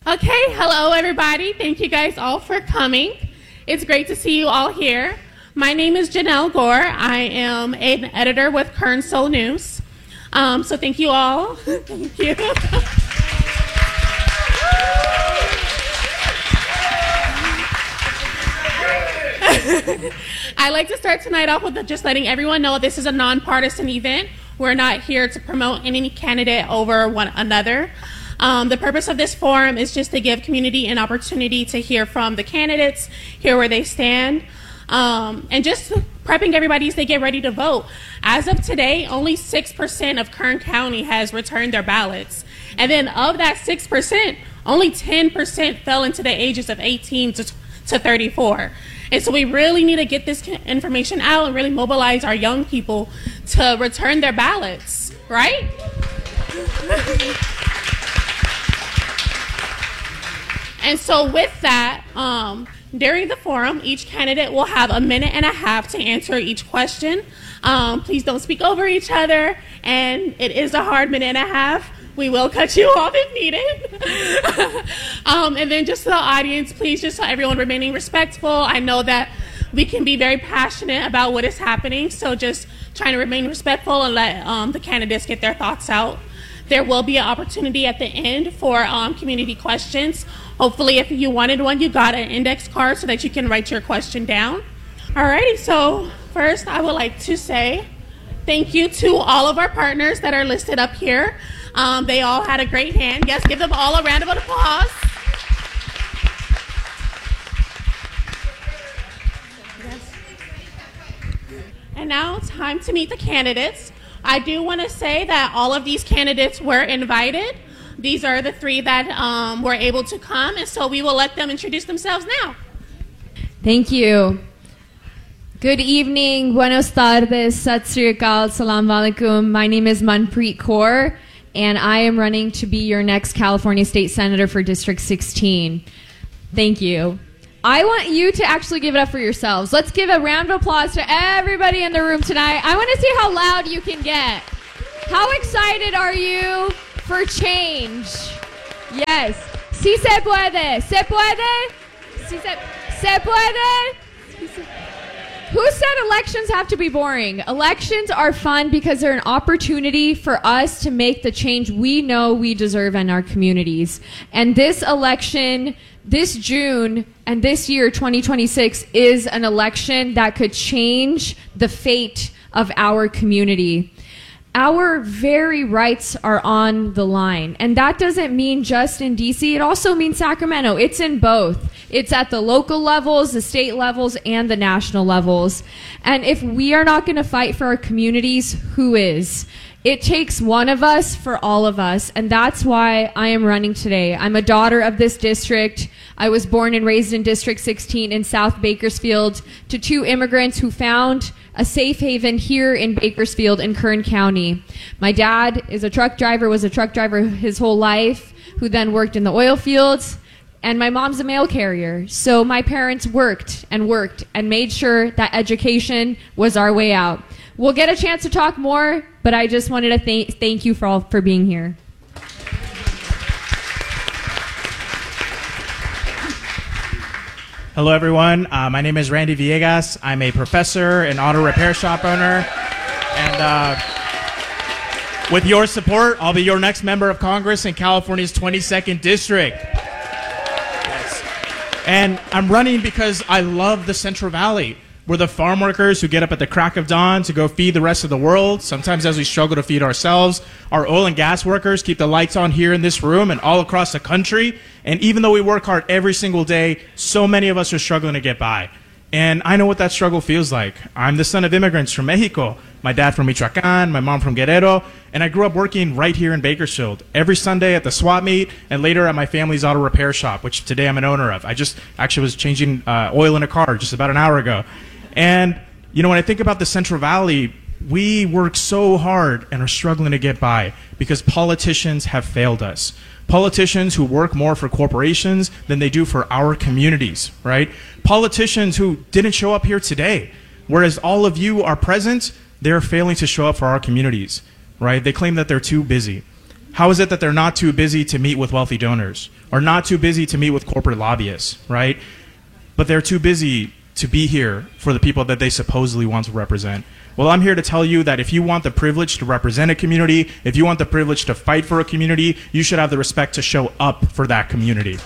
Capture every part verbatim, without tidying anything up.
Okay, hello everybody. Thank you guys all for coming. It's great to see you all here. My name is Janelle Gore. I am an editor with Kern Soul News. Um, so thank you all. Thank you. I'd like to start tonight off with just letting everyone know this is a nonpartisan event. We're not here to promote any candidate over one another. Um, the purpose of this forum is just to give community an opportunity to hear from the candidates, hear where they stand, um, and just prepping everybody as they get ready to vote. As of today, only six percent of Kern County has returned their ballots. And then of that six percent, only ten percent fell into the ages of eighteen to thirty-four. And so we really need to get this information out and really mobilize our young people to return their ballots, right? And so with that, um, during the forum, each candidate will have a minute and a half to answer each question. Um, please don't speak over each other, and it is a hard minute and a half. We will cut you off if needed. um, and then just to the audience, please just so everyone remaining respectful. I know that we can be very passionate about what is happening, so just trying to remain respectful and let um, the candidates get their thoughts out. There will be an opportunity at the end for um, community questions. Hopefully, if you wanted one, you got an index card so that you can write your question down. Alrighty, so first I would like to say thank you to all of our partners that are listed up here. Um, they all had a great hand. Yes, give them all a round of applause. Yes. And now it's time to meet the candidates. I do want to say that all of these candidates were invited. These are the three that um, were able to come, and so we will let them introduce themselves now. Thank you. Good evening, buenos tardes, sat sri akal, salam alaikum. My name is Manpreet Kaur, and I am running to be your next California State Senator for District sixteen. Thank you. I want you to actually give it up for yourselves. Let's give a round of applause to everybody in the room tonight. I want to see how loud you can get. How excited are you for change? Yes. Si se puede. Se puede? Si se, se puede? Si se... Who said elections have to be boring? Elections are fun because they're an opportunity for us to make the change we know we deserve in our communities. And this election, this June and this year, twenty twenty-six, is an election that could change the fate of our community. Our very rights are on the line. And that doesn't mean just in D C, it also means Sacramento. It's in both. It's at the local levels, the state levels, and the national levels. And if we are not going to fight for our communities, who is? It takes one of us for all of us, and that's why I am running today. I'm a daughter of this district. I was born and raised in District sixteen in South Bakersfield to two immigrants who found a safe haven here in Bakersfield in Kern County. My dad is a truck driver, was a truck driver his whole life, who then worked in the oil fields, and my mom's a mail carrier. So my parents worked and worked and made sure that education was our way out. We'll get a chance to talk more, but I just wanted to th- thank you for all for being here. Hello, everyone. Uh, my name is Randy Villegas. I'm a professor and auto repair shop owner. And uh, with your support, I'll be your next member of Congress in California's twenty-second District. Yes. And I'm running because I love the Central Valley. We're the farm workers who get up at the crack of dawn to go feed the rest of the world, sometimes as we struggle to feed ourselves. Our oil and gas workers keep the lights on here in this room and all across the country. And even though we work hard every single day, so many of us are struggling to get by. And I know what that struggle feels like. I'm the son of immigrants from Mexico. My dad from Michoacan, my mom from Guerrero, and I grew up working right here in Bakersfield. Every Sunday at the swap meet, and later at my family's auto repair shop, which today I'm an owner of. I just actually was changing uh, oil in a car just about an hour ago. And, you know, when I think about the Central Valley, we work so hard and are struggling to get by because politicians have failed us. Politicians who work more for corporations than they do for our communities, right? Politicians who didn't show up here today, whereas all of you are present, they're failing to show up for our communities, right? They claim that they're too busy. How is it that they're not too busy to meet with wealthy donors or not too busy to meet with corporate lobbyists, right? But they're too busy to be here for the people that they supposedly want to represent. Well, I'm here to tell you that if you want the privilege to represent a community, if you want the privilege to fight for a community, you should have the respect to show up for that community.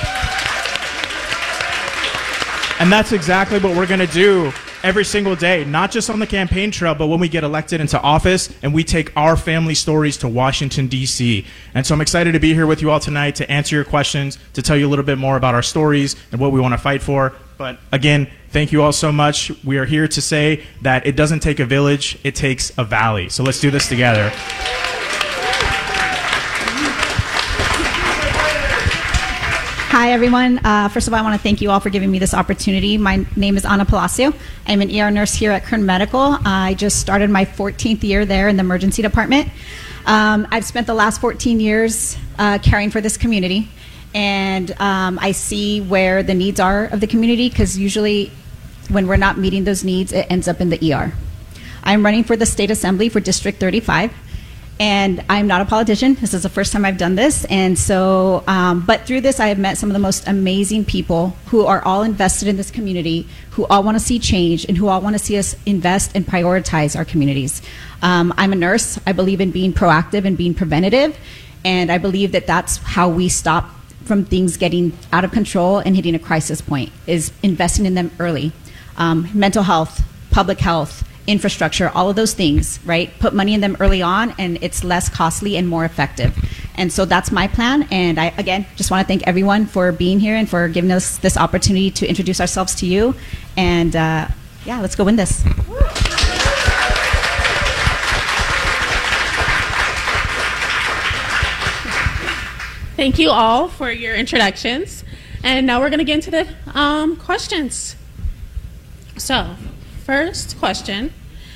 And that's exactly what we're going to do every single day, not just on the campaign trail, but when we get elected into office and we take our family stories to Washington, D C. And so I'm excited to be here with you all tonight to answer your questions, to tell you a little bit more about our stories and what we want to fight for. But again, thank you all so much. We are here to say that it doesn't take a village, it takes a valley. So let's do this together. Hi, everyone. Uh, first of all, I want to thank you all for giving me this opportunity. My name is Ana Palacio. I'm an E R nurse here at Kern Medical. I just started my fourteenth year there in the emergency department. Um, I've spent the last fourteen years uh, caring for this community, and um, I see where the needs are of the community, because usually when we're not meeting those needs, it ends up in the E R. I'm running for the State Assembly for District thirty-five. And I'm not a politician. This is the first time I've done this. And so, um, but through this, I have met some of the most amazing people who are all invested in this community, who all want to see change, and who all want to see us invest and prioritize our communities. Um, I'm a nurse. I believe in being proactive and being preventative. And I believe that that's how we stop from things getting out of control and hitting a crisis point, is investing in them early. Um, mental health, public health, infrastructure, all of those things, right? Put money in them early on, and it's less costly and more effective. And so that's my plan. And I, again, just want to thank everyone for being here and for giving us this opportunity to introduce ourselves to you. And uh, yeah, let's go win this. Thank you all for your introductions. And now we're going to get into the um, questions. So, first question.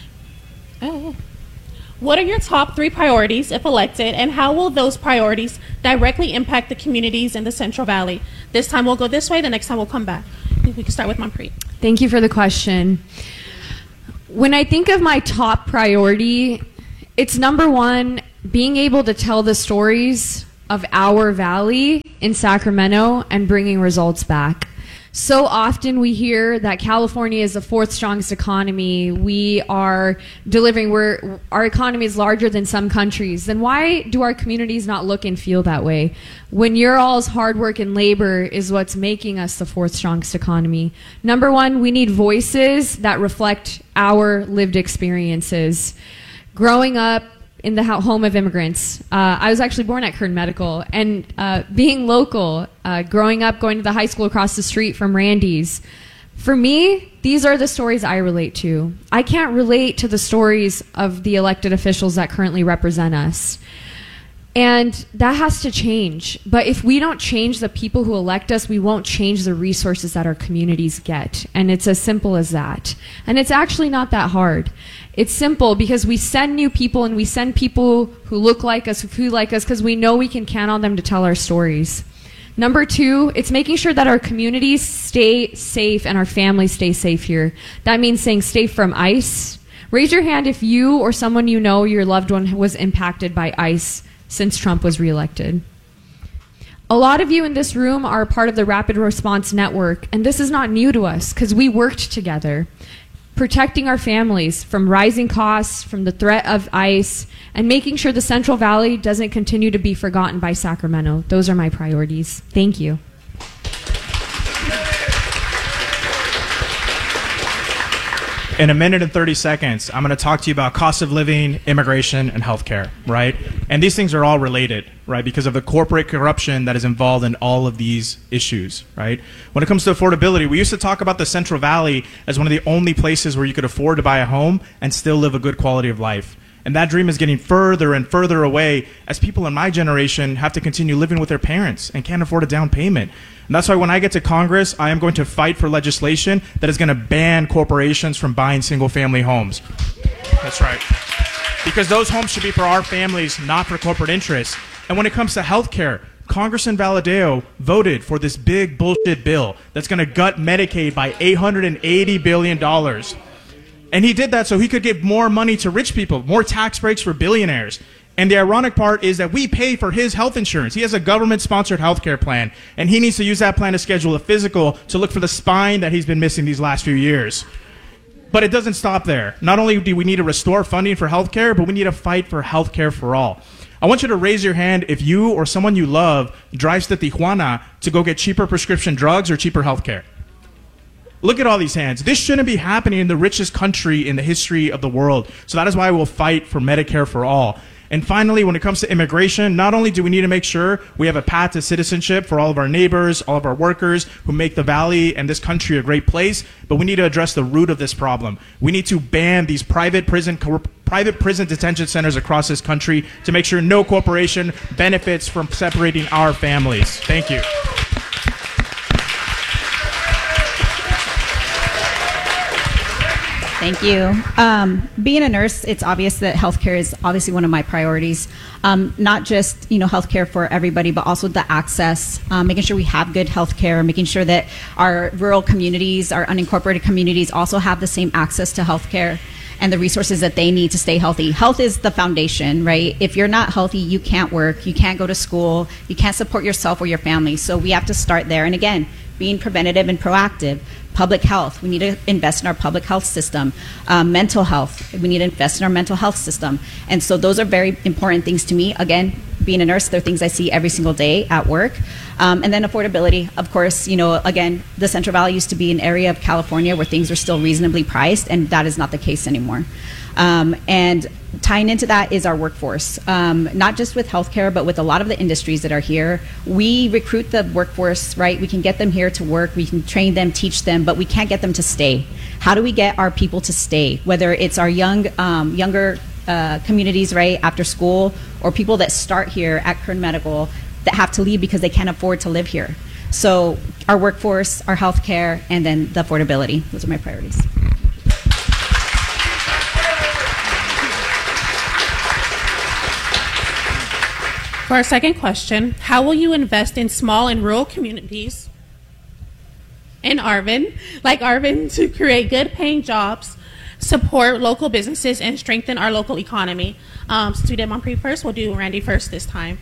Oh. What are your top three priorities if elected, and how will those priorities directly impact the communities in the Central Valley? This time we'll go this way, the next time we'll come back. I think we can start with Manpreet. Thank you for the question. When I think of my top priority, it's number one, being able to tell the stories of our valley in Sacramento and bringing results back. So often we hear that California is the fourth strongest economy. We are delivering, we're, our economy is larger than some countries. Then why do our communities not look and feel that way? When your all's hard work and labor is what's making us the fourth strongest economy. Number one, we need voices that reflect our lived experiences. Growing up in the home of immigrants. Uh, I was actually born at Kern Medical, and uh, being local, uh, growing up, going to the high school across the street from Randy's, for me, these are the stories I relate to. I can't relate to the stories of the elected officials that currently represent us. And that has to change. But if we don't change the people who elect us, we won't change the resources that our communities get. And it's as simple as that. And it's actually not that hard. It's simple because we send new people, and we send people who look like us, who feel like us, because we know we can count on them to tell our stories. Number two, it's making sure that our communities stay safe and our families stay safe here. That means saying stay from ICE. Raise your hand if you or someone you know, your loved one, was impacted by ICE since Trump was reelected. A lot of you in this room are part of the Rapid Response Network, and this is not new to us because we worked together, protecting our families from rising costs, from the threat of ICE, and making sure the Central Valley doesn't continue to be forgotten by Sacramento. Those are my priorities. Thank you. In a minute and thirty seconds, I'm going to talk to you about cost of living, immigration, and healthcare, right? And these things are all related, right, because of the corporate corruption that is involved in all of these issues, right? When it comes to affordability, we used to talk about the Central Valley as one of the only places where you could afford to buy a home and still live a good quality of life. And that dream is getting further and further away as people in my generation have to continue living with their parents and can't afford a down payment. And that's why when I get to Congress, I am going to fight for legislation that is going to ban corporations from buying single-family homes. That's right. Because those homes should be for our families, not for corporate interests. And when it comes to health care, Congressman Valadao voted for this big bullshit bill that's going to gut Medicaid by eight hundred eighty billion dollars. And he did that so he could give more money to rich people, more tax breaks for billionaires. And the ironic part is that we pay for his health insurance. He has a government-sponsored healthcare plan, and he needs to use that plan to schedule a physical to look for the spine that he's been missing these last few years. But it doesn't stop there. Not only do we need to restore funding for healthcare, but we need to fight for healthcare for all. I want you to raise your hand if you or someone you love drives to Tijuana to go get cheaper prescription drugs or cheaper healthcare. Look at all these hands. This shouldn't be happening in the richest country in the history of the world. So that is why we'll fight for Medicare for all. And finally, when it comes to immigration, not only do we need to make sure we have a path to citizenship for all of our neighbors, all of our workers who make the Valley and this country a great place, but we need to address the root of this problem. We need to ban these private prison private prison detention centers across this country to make sure no corporation benefits from separating our families. Thank you. Thank you. Um, being a nurse, it's obvious that healthcare is obviously one of my priorities. Um, not just, you know, healthcare for everybody, but also the access, um, making sure we have good healthcare, making sure that our rural communities, our unincorporated communities also have the same access to healthcare and the resources that they need to stay healthy. Health is the foundation, right? If you're not healthy, you can't work, you can't go to school, you can't support yourself or your family. So we have to start there. And again, being preventative and proactive. Public health, we need to invest in our public health system. Um, mental health, we need to invest in our mental health system. And so those are very important things to me. Again, being a nurse, they're things I see every single day at work. Um, and then affordability, of course, you know, again, the Central Valley used to be an area of California where things are still reasonably priced, and that is not the case anymore. Um, and tying into that is our workforce, um, not just with healthcare, but with a lot of the industries that are here. We recruit the workforce, right? We can get them here to work, we can train them, teach them, but we can't get them to stay. How do we get our people to stay? Whether it's our young, um, younger uh, communities, right, after school, or people that start here at Kern Medical that have to leave because they can't afford to live here. So our workforce, our healthcare, and then the affordability. Those are my priorities. For our second question, how will you invest in small and rural communities in Arvin, like Arvin, to create good paying jobs, support local businesses, and strengthen our local economy? Um, since we did Monpreet first, we'll do Randy first this time.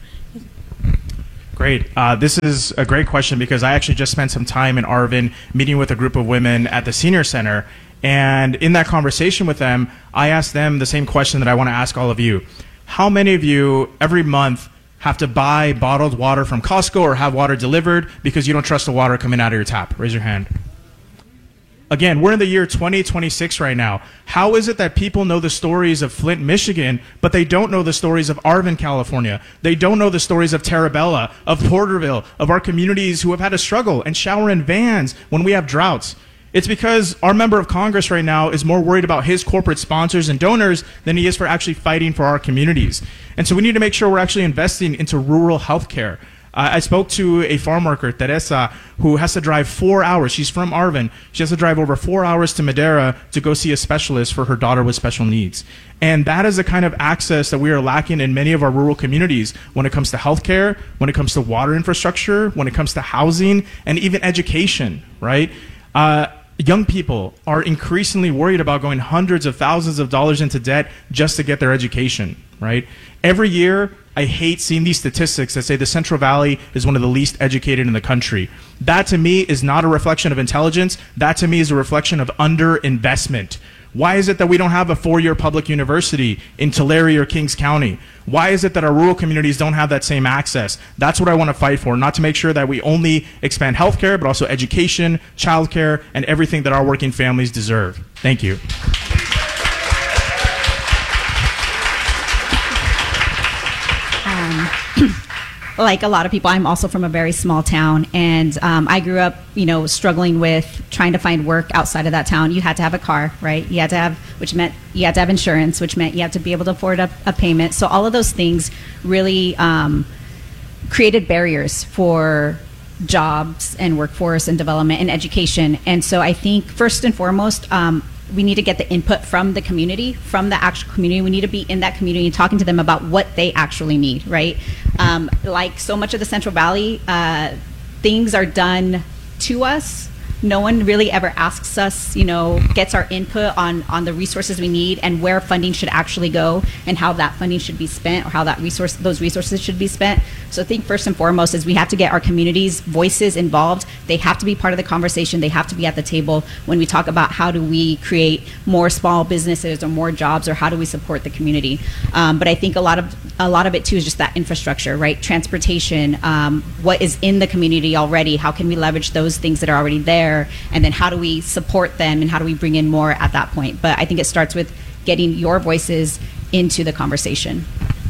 Great. Uh, this is a great question because I actually just spent some time in Arvin meeting with a group of women at the Senior Center. And in that conversation with them, I asked them the same question that I want to ask all of you. How many of you every month have to buy bottled water from Costco or have water delivered because you don't trust the water coming out of your tap? Raise your hand. Again, we're in the year twenty twenty-six right now. How is it that people know the stories of Flint, Michigan, but they don't know the stories of Arvin, California? They don't know the stories of Terabella, of Porterville, of our communities who have had to struggle and shower in vans when we have droughts? It's because our member of Congress right now is more worried about his corporate sponsors and donors than he is for actually fighting for our communities. And so we need to make sure we're actually investing into rural health care. Uh, I spoke to a farm worker, Teresa, who has to drive four hours. She's from Arvin. She has to drive over four hours to Madera to go see a specialist for her daughter with special needs. And that is the kind of access that we are lacking in many of our rural communities when it comes to healthcare, when it comes to water infrastructure, when it comes to housing, and even education, right? Uh, Young people are increasingly worried about going hundreds of thousands of dollars into debt just to get their education, right? Every year, I hate seeing these statistics that say the Central Valley is one of the least educated in the country. That to me is not a reflection of intelligence. That to me is a reflection of underinvestment. Why is it that we don't have a four-year public university in Tulare or Kings County? Why is it that our rural communities don't have that same access? That's what I want to fight for, not to make sure that we only expand healthcare, but also education, childcare, and everything that our working families deserve. Thank you. Like a lot of people, I'm also from a very small town, and um, I grew up, you know, struggling with trying to find work outside of that town. You had to have a car, right? You had to have, which meant you had to have insurance, which meant you had to be able to afford a, a payment. So all of those things really um, created barriers for jobs and workforce and development and education. And so I think first and foremost, um, we need to get the input from the community, from the actual community. We need to be in that community and talking to them about what they actually need, right? Um, like so much of the Central Valley, uh, things are done to us no one really ever asks us, you know, gets our input on, on the resources we need and where funding should actually go and how that funding should be spent or how that resource, those resources should be spent. So I think first and foremost is we have to get our community's voices involved. They have to be part of the conversation. They have to be at the table when we talk about how do we create more small businesses or more jobs or how do we support the community. Um, but I think a lot of a lot of it too is just that infrastructure, right? Transportation, um, what is in the community already, how can we leverage those things that are already there, and then how do we support them and how do we bring in more at that point. But I think it starts with getting your voices into the conversation.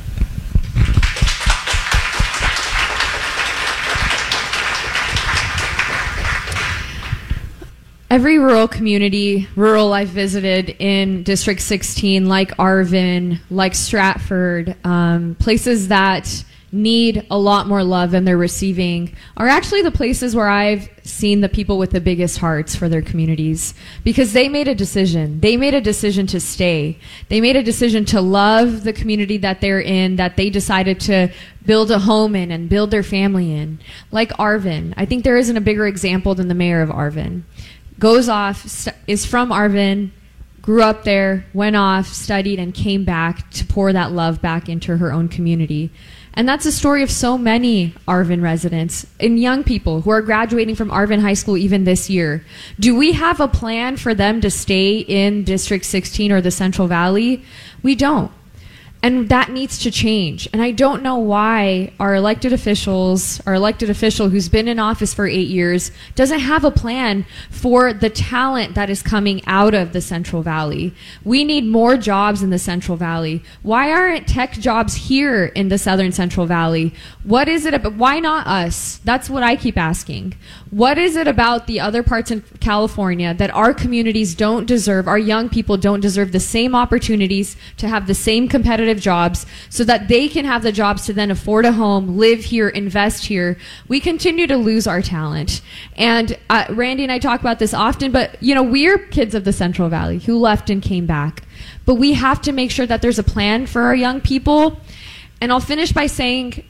Every rural community, rural I've visited in District sixteen, like Arvin, like Stratford, um, places that need a lot more love than they're receiving, are actually the places where I've seen the people with the biggest hearts for their communities, because they made a decision. They made a decision to stay. They made a decision to love the community that they're in, that they decided to build a home in and build their family in. Like Arvin. I think there isn't a bigger example than the mayor of Arvin. Goes off, is from Arvin, grew up there, went off, studied, and came back to pour that love back into her own community. And that's the story of so many Arvin residents and young people who are graduating from Arvin High School even this year. Do we have a plan for them to stay in District sixteen or the Central Valley? We don't. And that needs to change. And I don't know why our elected officials, our elected official who's been in office for eight years, doesn't have a plan for the talent that is coming out of the Central Valley. We need more jobs in the Central Valley. Why aren't tech jobs here in the Southern Central Valley? What is it about? Why not us? That's what I keep asking. What is it about the other parts in California that our communities don't deserve, our young people don't deserve the same opportunities to have the same competitive jobs so that they can have the jobs to then afford a home, live here, invest here? We continue to lose our talent. And uh, Randy and I talk about this often, but you know, we're kids of the Central Valley who left and came back. But we have to make sure that there's a plan for our young people. And I'll finish by saying,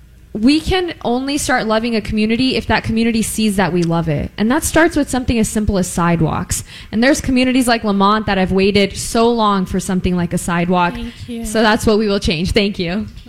we can only start loving a community if that community sees that we love it. And that starts with something as simple as sidewalks. And there's communities like Lamont that have waited so long for something like a sidewalk. Thank you. So that's what we will change. Thank you.